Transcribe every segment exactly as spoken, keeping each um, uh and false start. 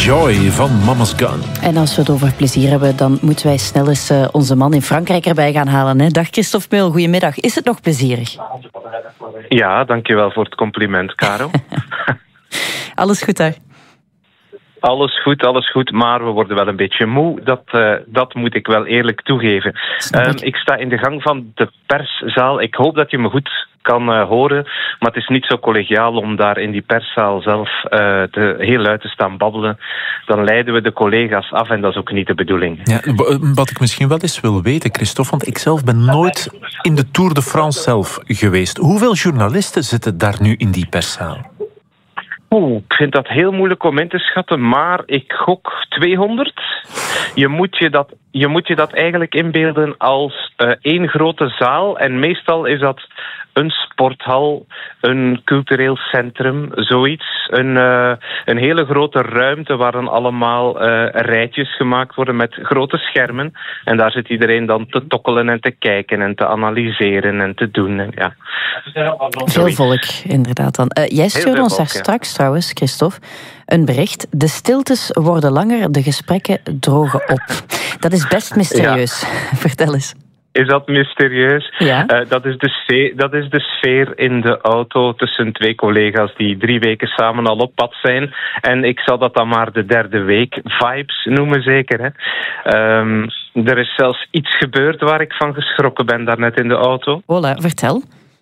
Joy van Mama's Gun. En als we het over plezier hebben, dan moeten wij snel eens uh, onze man in Frankrijk erbij gaan halen. Hè? Dag Christophe Meul, goedemiddag. Is het nog plezierig? Ja, dankjewel voor het compliment, Caro. Alles goed daar? Alles goed, alles goed, maar we worden wel een beetje moe. Dat, uh, dat moet ik wel eerlijk toegeven. Um, ik sta in de gang van de perszaal. Ik hoop dat je me goed kan uh, horen, maar het is niet zo collegiaal om daar in die perszaal zelf uh, te, heel luid te staan babbelen. Dan leiden we de collega's af en dat is ook niet de bedoeling. Ja, wat ik misschien wel eens wil weten, Christophe, want ik zelf ben nooit in de Tour de France zelf geweest. Hoeveel journalisten zitten daar nu in die perszaal? Oeh, ik vind dat heel moeilijk om in te schatten, maar ik gok tweehonderd. Je moet je dat, je moet je dat eigenlijk inbeelden als uh, één grote zaal. En meestal is dat een sporthal, een cultureel centrum, zoiets. Een, uh, een hele grote ruimte waar dan allemaal uh, rijtjes gemaakt worden met grote schermen. En daar zit iedereen dan te tokkelen en te kijken en te analyseren en te doen. En, ja. Veel volk, inderdaad dan. Uh, jij stuurde ons daar straks trouwens, Christophe, een bericht. De stiltes worden langer, de gesprekken drogen op. Dat is best mysterieus. Ja. Vertel eens. Is dat mysterieus? Ja. Uh, dat, is de sfeer, dat is de sfeer in de auto tussen twee collega's die drie weken samen al op pad zijn. En ik zal dat dan maar de derde week vibes noemen, zeker. Hè? Um, er is zelfs iets gebeurd waar ik van geschrokken ben daarnet in de auto. Hola, vertel.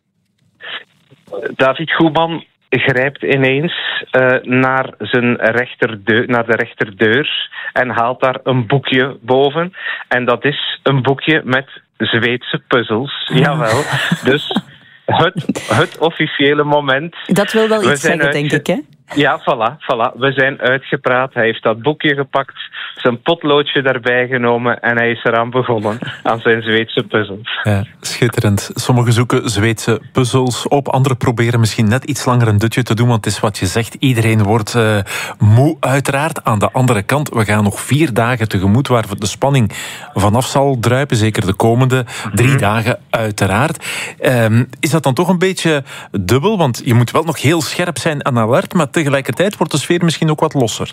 David Goeman grijpt ineens uh, naar, zijn rechterdeur, naar de rechterdeur en haalt daar een boekje boven. En dat is een boekje met Zweedse puzzels. Jawel. Dus het, het officiële moment. Dat wil wel iets zeggen, uitge- denk ik, hè? Ja, voilà, voilà. We zijn uitgepraat. Hij heeft dat boekje gepakt, zijn potloodje daarbij genomen en hij is eraan begonnen, aan zijn Zweedse puzzels. Ja, schitterend. Sommigen zoeken Zweedse puzzels op, anderen proberen misschien net iets langer een dutje te doen, want het is wat je zegt, iedereen wordt uh, moe uiteraard. Aan de andere kant, we gaan nog vier dagen tegemoet waar de spanning vanaf zal druipen, zeker de komende drie mm-hmm. dagen uiteraard. Um, is dat dan toch een beetje dubbel, want je moet wel nog heel scherp zijn en alert, maar tegelijkertijd wordt de sfeer misschien ook wat losser.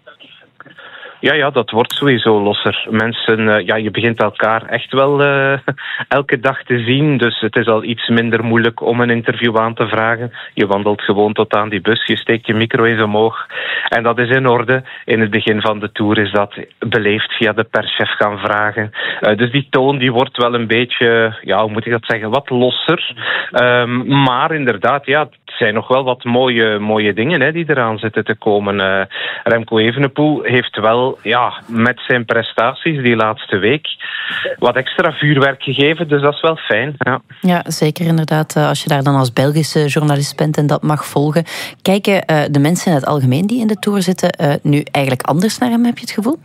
Ja, ja, dat wordt sowieso losser. Mensen, uh, ja, je begint elkaar echt wel uh, elke dag te zien. Dus het is al iets minder moeilijk om een interview aan te vragen. Je wandelt gewoon tot aan die bus, je steekt je micro eens omhoog. En dat is in orde. In het begin van de tour is dat beleefd via de perschef gaan vragen. Uh, dus die toon die wordt wel een beetje, ja, hoe moet ik dat zeggen, wat losser. Um, maar inderdaad, ja, het zijn nog wel wat mooie, mooie dingen hè, die eraan zitten te komen. Uh, Remco Evenepoel heeft wel ja, met zijn prestaties die laatste week wat extra vuurwerk gegeven, dus dat is wel fijn. Ja, ja zeker inderdaad. Als je daar dan als Belgische journalist bent en dat mag volgen. Kijken uh, de mensen in het algemeen die in de Tour zitten uh, nu eigenlijk anders naar hem, heb je het gevoel?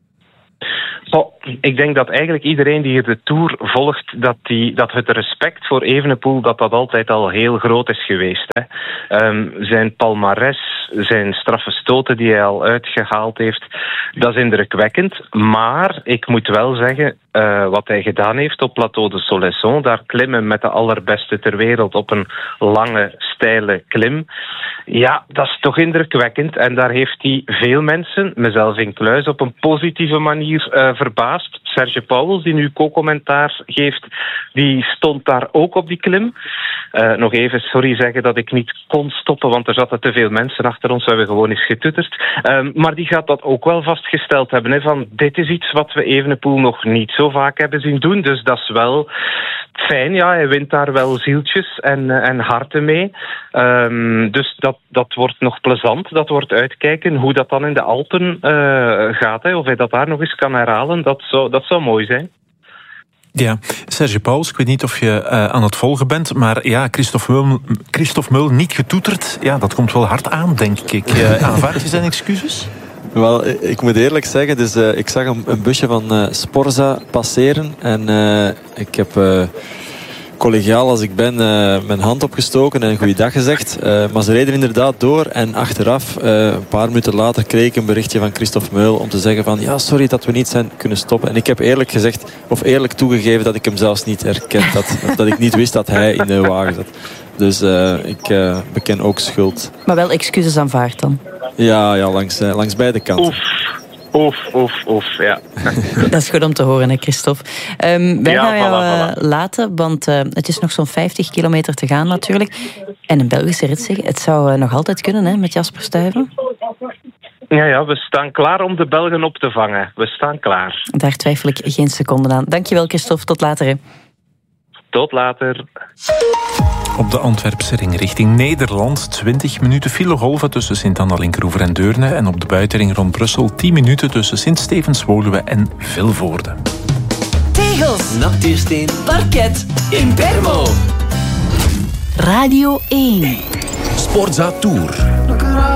Oh, ik denk dat eigenlijk iedereen die hier de Tour volgt, dat, die, dat het respect voor Evenepoel, dat dat altijd al heel groot is geweest. Hè. Um, zijn palmares, zijn straffe stoten die hij al uitgehaald heeft, dat is indrukwekkend. Maar ik moet wel zeggen, uh, wat hij gedaan heeft op Plateau de Soleilson, daar klimmen met de allerbeste ter wereld op een lange, steile klim. Ja, dat is toch indrukwekkend. En daar heeft hij veel mensen, mezelf incluis, op een positieve manier uh, verbaasd. Serge Pauwels, die nu co-commentaar geeft, die stond daar ook op die klim. Uh, nog even sorry zeggen dat ik niet kon stoppen, want er zaten te veel mensen achter ons. We hebben gewoon eens getoeterd. Uh, maar die gaat dat ook wel vastgesteld hebben. Hè, van dit is iets wat we Evenepoel nog niet zo vaak hebben zien doen. Dus dat is wel fijn. Ja, hij wint daar wel zieltjes en, uh, en harten mee. Um, dus dat, dat wordt nog plezant. Dat wordt uitkijken hoe dat dan in de Alpen uh, gaat. Hè. Of hij dat daar nog eens kan herhalen. Dat zou, dat zou mooi zijn. Ja, Serge Pauwels, ik weet niet of je uh, aan het volgen bent, maar ja, Christophe Meul, Christophe Meul niet getoeterd, ja, dat komt wel hard aan, denk ik. Uh, aanvaard je zijn excuses? Wel, ik moet eerlijk zeggen, dus, uh, ik zag een, een busje van uh, Sporza passeren en uh, ik heb uh, collegiaal als ik ben uh, mijn hand opgestoken en goeiedag gezegd. Uh, maar ze reden inderdaad door en achteraf, uh, een paar minuten later, kreeg ik een berichtje van Christophe Meul om te zeggen van ja, sorry dat we niet zijn kunnen stoppen. En ik heb eerlijk gezegd, of eerlijk toegegeven dat ik hem zelfs niet herkend. Dat, dat ik niet wist dat hij in de wagen zat. Dus uh, ik uh, beken ook schuld. Maar wel excuses aanvaard dan? Ja, ja langs, uh, langs beide kanten. Oef. Oef, oef, oef, ja. Dat is goed om te horen, hè, Christophe. Um, wij ja, gaan jou voilà, voilà. uh, laten, want uh, het is nog zo'n vijftig kilometer te gaan natuurlijk. En een Belgische rit, zeg. Het zou uh, nog altijd kunnen, hè, met Jasper Stuyven. Ja, ja, we staan klaar om de Belgen op te vangen. We staan klaar. Daar twijfel ik geen seconde aan. Dankjewel, Christophe. Tot later. Hè. Tot later. Op de Antwerpse ring richting Nederland twintig minuten filegolven tussen Sint-Anna-Linkeroever en Deurne en op de buitenring rond Brussel tien minuten tussen Sint-Stevens-Woluwe en Vilvoorde. Tegels, natuursteen, parket, in Bermo. Radio één. Sportza Tour.